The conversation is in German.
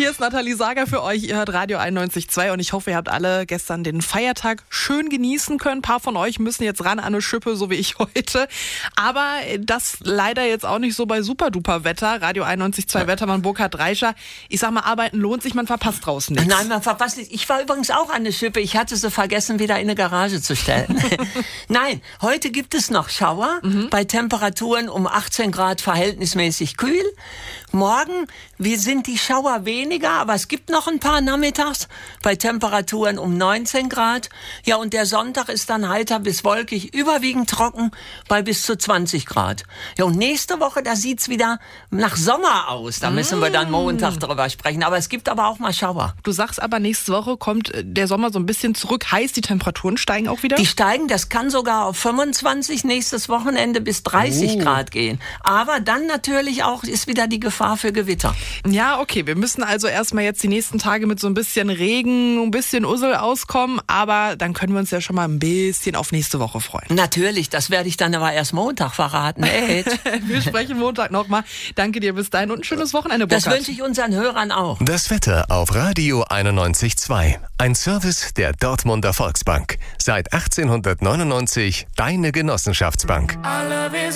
Hier ist Nathalie Sager für euch. Ihr hört Radio 91.2 und ich hoffe, ihr habt alle gestern den Feiertag schön genießen können. Ein paar von euch müssen jetzt ran an eine Schippe, so wie ich heute. Aber das leider jetzt auch nicht so bei super-duper Wetter. Radio 91.2 Wettermann Burkhard Reischer. Ich sag mal, arbeiten lohnt sich, man verpasst draußen nichts. Nein, man verpasst nichts. Ich war übrigens auch an der Schippe. Ich hatte sie vergessen, wieder in eine Garage zu stellen. Nein, heute gibt es noch Schauer bei Temperaturen um 18 Grad verhältnismäßig kühl. Morgen sind die Schauer weniger, aber es gibt noch ein paar nachmittags bei Temperaturen um 19 Grad. Ja, und der Sonntag ist dann heiter bis wolkig, überwiegend trocken bei bis zu 20 Grad. Ja, und nächste Woche, da sieht's wieder nach Sommer aus. Da müssen wir dann Montag drüber sprechen. Aber es gibt aber auch mal Schauer. Du sagst aber, nächste Woche kommt der Sommer so ein bisschen zurück. Heißt, die Temperaturen steigen auch wieder? Die steigen, das kann sogar auf 25 nächstes Wochenende bis 30 Grad gehen. Aber dann natürlich auch ist wieder die Gefahr für Gewitter. Ja, okay, wir müssen also erstmal jetzt die nächsten Tage mit so ein bisschen Regen, ein bisschen Ussel auskommen, aber dann können wir uns ja schon mal ein bisschen auf nächste Woche freuen. Natürlich, das werde ich dann aber erst Montag verraten. Wir sprechen Montag nochmal. Danke dir bis dahin und ein schönes Wochenende, Burkhard. Das wünsche ich unseren Hörern auch. Das Wetter auf Radio 91.2. Ein Service der Dortmunder Volksbank. Seit 1899 deine Genossenschaftsbank.